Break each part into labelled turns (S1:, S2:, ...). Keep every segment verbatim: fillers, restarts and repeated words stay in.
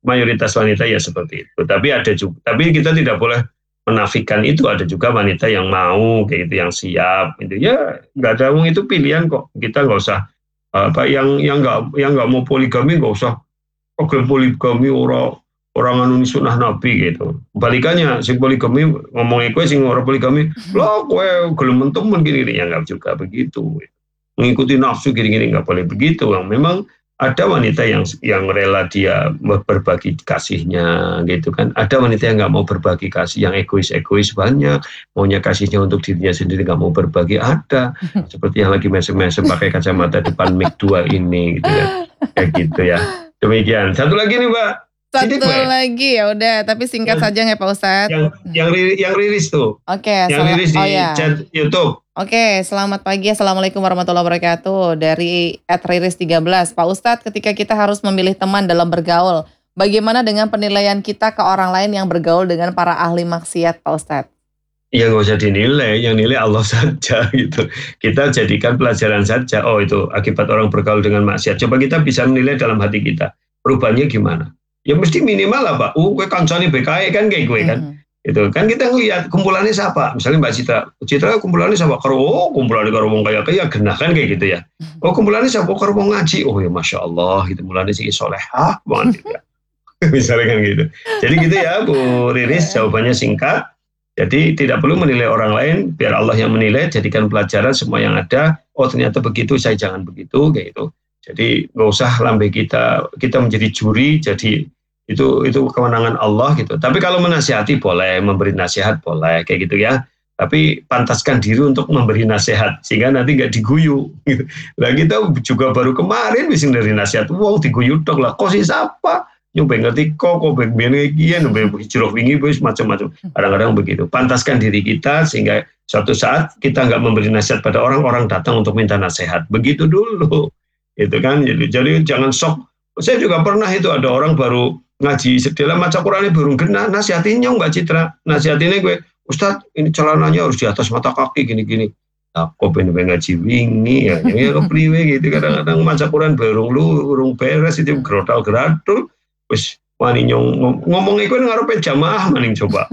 S1: mayoritas wanita ya seperti itu. Tapi ada juga, tapi kita tidak boleh menafikan itu. Ada juga wanita yang mau kayak gitu, yang siap itu ya, nggak ada, wong itu pilihan kok. Kita nggak usah apa yang yang nggak yang nggak mau poligami nggak usah program poligami orang orang anu sunah nabi gitu. Balikannya sing poligami ngomongnya kue sing orang poligami lo kue gelem temen gini-gini ya, nggak juga begitu. Mengikuti nafsu gini-gini nggak boleh begitu. Yang memang ada wanita yang yang rela dia berbagi kasihnya gitu kan. Ada wanita yang nggak mau berbagi kasih, yang egois-egois banyak, maunya kasihnya untuk dirinya sendiri, nggak mau berbagi. Ada seperti yang lagi mesem-mesem pakai kacamata depan mic dua ini gitu ya, kayak gitu ya. Demikian. Satu lagi nih Mbak.
S2: Satu
S1: Ini, Mbak,
S2: lagi ya udah, tapi singkat
S1: yang,
S2: saja ya Pak Ustadz.
S1: Yang yang rilis, yang rilis tuh.
S2: Oke,
S1: yang rilis di
S2: oh ya.
S1: chat YouTube.
S2: Oke, selamat pagi. Assalamualaikum warahmatullahi wabarakatuh. Dari at riris tiga belas. Pak Ustadz, ketika kita harus memilih teman dalam bergaul, bagaimana dengan penilaian kita ke orang lain yang bergaul dengan para ahli maksiat, Pak Ustadz?
S1: Ya nggak usah dinilai, yang nilai Allah saja gitu. Kita jadikan pelajaran saja. Oh itu akibat orang bergaul dengan maksiat. Coba kita bisa menilai dalam hati kita. Perubahannya gimana? Ya mesti minimal lah Pak. Uh, gue kancani B K I kan kayak gue kan. Mm-hmm. Itu kan kita ngelihat kumpulannya siapa, misalnya Mbak Citra, Citra kumpulannya siapa, karo oh kumpulannya karo wong kaya kaya genah kan kayak gitu ya. Oh kumpulannya siapa, karo wong ngaji, oh ya masya Allah, gitu kumpulannya sih solehah banget gitu ya. Misalnya kan gitu. Jadi gitu ya Bu Riris, jawabannya singkat. Jadi tidak perlu menilai orang lain, biar Allah yang menilai, jadikan pelajaran semua yang ada. Oh ternyata begitu, saya jangan begitu kayak gitu. Jadi nggak usah lambe kita kita menjadi juri, jadi itu itu kewenangan Allah gitu. Tapi kalau menasihati boleh, memberi nasihat boleh kayak gitu ya. Tapi pantaskan diri untuk memberi nasihat sehingga nanti nggak diguyu. Gitu. Lah kita juga baru kemarin bisa dari nasihat, wow diguyu dong lah. Kok sih siapa? Nyoba ngerti kok, kok baik-baik kian, nyoba hijrah wingi, bos macam-macam. Kadang-kadang begitu. Pantaskan diri kita sehingga suatu saat kita nggak memberi nasihat pada orang, orang datang untuk minta nasihat. Begitu dulu, itu kan. Jadi, jadi jangan sok. Saya juga pernah itu ada orang baru ngaji setelah maca Qurannya baru kena nasihatinya Mbak Citra, nasihatinnya gue, Ustadz ini celananya harus di atas mata kaki gini-gini. Nah, kok pengen ngaji wingi ya, ya kepriwe gitu. Kadang-kadang maca Quran baru lu urung beres itu gerotal geratul, wis wani nyong ngomong iku ngarepe jamaah maning coba.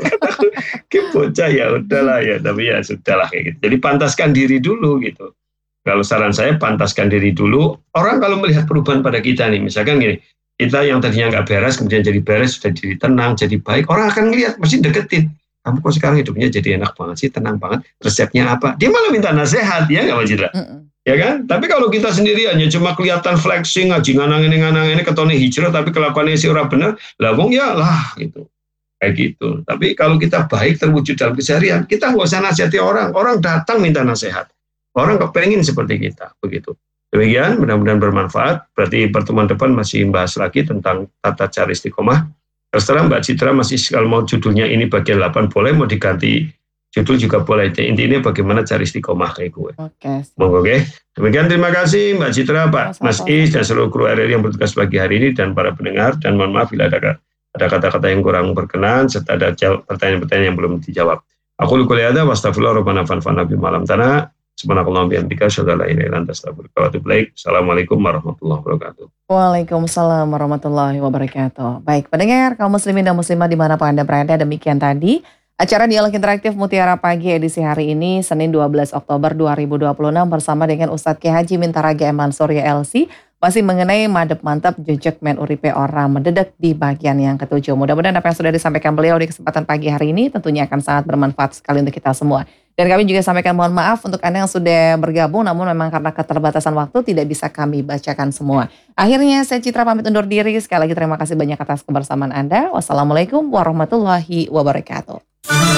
S1: Ki bocah ya udahlah ya, tapi ya sudahlah kayak gitu. Jadi pantaskan diri dulu gitu. Kalau saran saya pantaskan diri dulu. Orang kalau melihat perubahan pada kita nih, misalkan gini, kita yang tadinya nggak beres, kemudian jadi beres, sudah jadi tenang, jadi baik. Orang akan ngelihat, mesti deketin. Kamu kok sekarang hidupnya jadi enak banget sih, tenang banget. Resepnya apa? Dia malah minta nasihat, ya nggak Mbak Citra? Mm-mm. Ya kan? Tapi kalau kita sendiri hanya cuma kelihatan flexing, ngaji nganang ini nganang ini, ketone hijrah, tapi kelakuannya si orang benar, lah wong ya lah gitu. Kayak gitu. Tapi kalau kita baik terwujud dalam keseharian, kita nggak usah nasihati orang. Orang datang minta nasihat. Orang kepengen seperti kita, begitu. Demikian, mudah-mudahan bermanfaat. Berarti pertemuan depan masih membahas lagi tentang tata cara istiqomah. Terserah Mbak Citra masih kalau mau judulnya ini bagian delapan boleh, mau diganti judul juga boleh. Intinya bagaimana cara istiqomah kayak gue. Oke. Monggo oke. Demikian terima kasih Mbak Citra, Pak Mas Is dan seluruh kru R R I yang bertugas pagi hari ini dan para pendengar, dan mohon maaf bila ada ada kata-kata yang kurang berkenan serta ada pertanyaan-pertanyaan yang belum dijawab. Aku lupa ada wastafillah robbana fanfa'na bi malam tanah. Subhanallah bihamdika asyhadu an la ilaha illa anta astaghfiruka wa atubu ilaik. Assalamualaikum warahmatullahi wabarakatuh.
S2: Waalaikumsalam warahmatullahi wabarakatuh. Baik, pendengar kaum muslimin dan muslimah dimanapun Anda berada, demikian tadi acara Dialog Interaktif Mutiara Pagi edisi hari ini Senin dua belas Oktober dua ribu dua puluh enam bersama dengan Ustadz Kiai Haji Mintaraga M. Mansur Y L C, masih mengenai madep mantap jejak men uripe orang mendadak di bagian yang ketujuh. Mudah-mudahan apa yang sudah disampaikan beliau di kesempatan pagi hari ini tentunya akan sangat bermanfaat sekali untuk kita semua. Dan kami juga sampaikan mohon maaf untuk Anda yang sudah bergabung, namun memang karena keterbatasan waktu tidak bisa kami bacakan semua. Akhirnya saya Citra pamit undur diri. Sekali lagi terima kasih banyak atas kebersamaan Anda. Wassalamualaikum warahmatullahi wabarakatuh.